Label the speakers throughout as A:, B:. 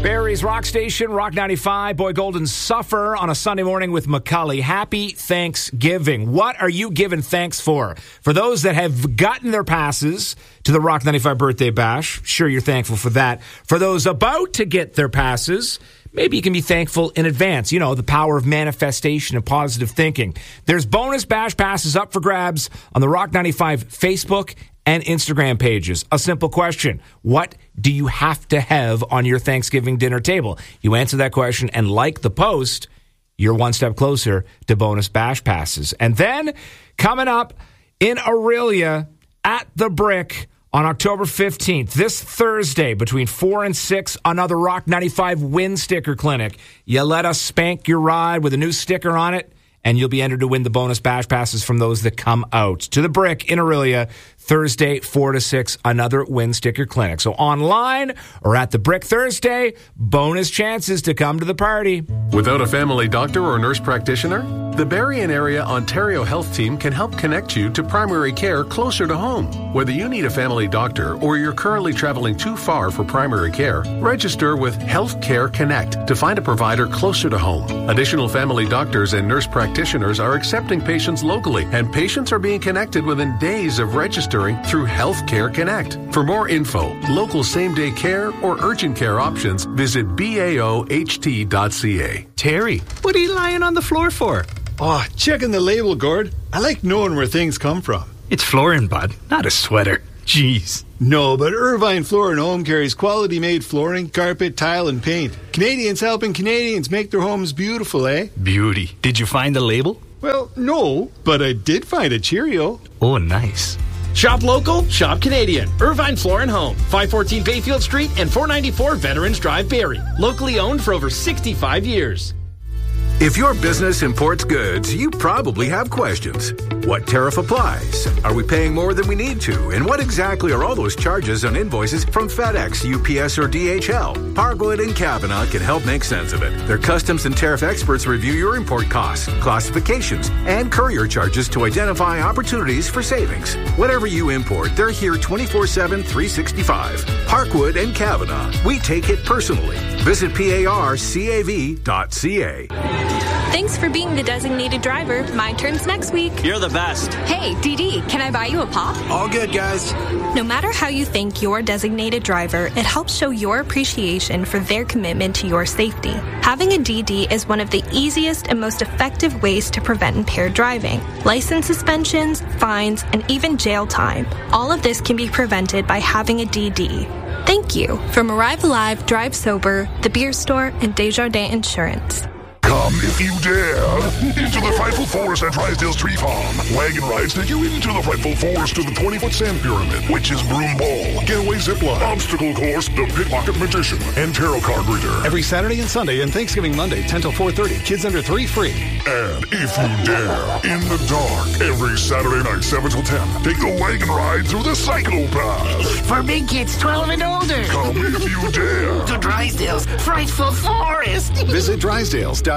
A: Barrie's Rock Station, Rock 95. Boy Golden Suffer on a Sunday morning with Macaulay. Happy Thanksgiving. What are you giving thanks for? For those that have gotten their passes to the Rock 95 birthday bash, sure, you're thankful for that. For those about to get their passes, maybe you can be thankful in advance. You know, the power of manifestation and positive thinking. There's bonus bash passes up for grabs on the Rock 95 Facebook and Instagram pages. A simple question. What do you have to have on your Thanksgiving dinner table? You answer that question and like the post, you're one step closer to bonus bash passes. And then coming up in Aurelia at the Brick on October 15th, this Thursday between 4 and 6, another Rock 95 Win Sticker Clinic. You let us spank your ride with a new sticker on it, and you'll be entered to win the bonus bash passes from those that come out. To the Brick in Aurelia, Thursday, 4 to 6, another Win Sticker Clinic. So online or at the Brick Thursday, bonus chances to come to the party.
B: Without a family doctor or nurse practitioner, the Barrie and Area Ontario Health Team can help connect you to primary care closer to home. Whether you need a family doctor or you're currently traveling too far for primary care, register with Healthcare Connect to find a provider closer to home. Additional family doctors and nurse practitioners are accepting patients locally, and patients are being connected within days of registering through Healthcare Connect. For more info, local same-day care or urgent care options, visit baoht.ca.
C: Terry, what are you lying on the floor for?
D: Oh, checking the label, Gord. I like knowing where things come from.
C: It's flooring, bud, not a sweater. Jeez.
D: No, but Irvine Floor and Home carries quality-made flooring, carpet, tile, and paint. Canadians helping Canadians make their homes beautiful, eh?
C: Beauty. Did you find the label?
D: Well, no, but I did find a Cheerio.
C: Oh, nice.
E: Shop local, shop Canadian. Irvine Floor and Home, 514 Bayfield Street and 494 Veterans Drive, Barrie. Locally owned for over 65 years.
F: If your business imports goods, you probably have questions. What tariff applies? Are we paying more than we need to? And what exactly are all those charges on invoices from FedEx, UPS, or DHL? Parkwood and Kavanaugh can help make sense of it. Their customs and tariff experts review your import costs, classifications, and courier charges to identify opportunities for savings. Whatever you import, they're here 24/7, 365. Parkwood and Kavanaugh. We take it personally. Visit parcav.ca.
G: Thanks for being the designated driver. My turn's next week.
H: You're the best.
G: Hey, DD, can I buy you a pop?
H: All good, guys.
G: No matter how you thank your designated driver, it helps show your appreciation for their commitment to your safety. Having a DD is one of the easiest and most effective ways to prevent impaired driving. License suspensions, fines, and even jail time. All of this can be prevented by having a DD. Thank you. From Arrive Alive, Drive Sober, The Beer Store, and Desjardins Insurance.
I: Come, if you dare, into the Frightful Forest at Drysdale's Tree Farm. Wagon rides take you into the Frightful Forest to the 20-foot sand pyramid, witch's broom ball, getaway zipline, obstacle course, the pickpocket magician, and tarot card reader.
D: Every Saturday and Sunday and Thanksgiving Monday, 10 till 4:30. Kids under 3 free.
I: And if you dare, in the dark, every Saturday night, 7 till 10, take the wagon ride through the Psychopath.
J: For big kids 12 and older.
I: Come if you dare.
J: To Drysdale's Frightful Forest.
D: Visit drysdales.ca.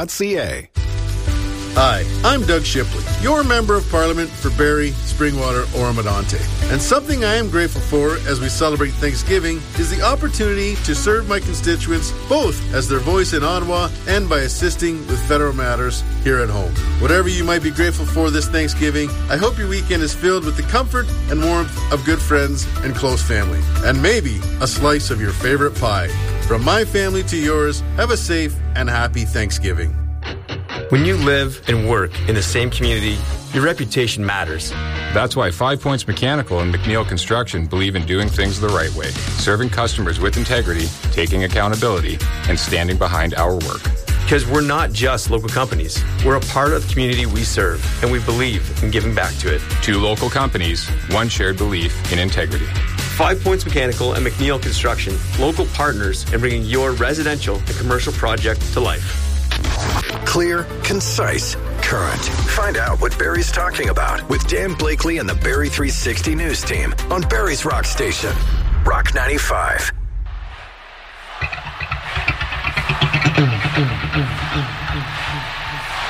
K: Hi, I'm Doug Shipley, your Member of Parliament for Barrie, Springwater, Oro-Medonte. And something I am grateful for as we celebrate Thanksgiving is the opportunity to serve my constituents both as their voice in Ottawa and by assisting with federal matters here at home. Whatever you might be grateful for this Thanksgiving, I hope your weekend is filled with the comfort and warmth of good friends and close family. And maybe a slice of your favorite pie. From my family to yours, have a safe and happy Thanksgiving.
L: When you live and work in the same community, your reputation matters.
M: That's why 5 Points Mechanical and McNeil Construction believe in doing things the right way, serving customers with integrity, taking accountability, and standing behind our work.
L: Because we're not just local companies. We're a part of the community we serve, and we believe in giving back to it.
M: 2 local companies, 1 shared belief in integrity.
L: 5 Points Mechanical and McNeil Construction, local partners in bringing your residential and commercial project to life.
N: Clear, concise, current. Find out what Barrie's talking about with Dan Blakely and the Barrie 360 News team on Barrie's Rock Station, Rock 95.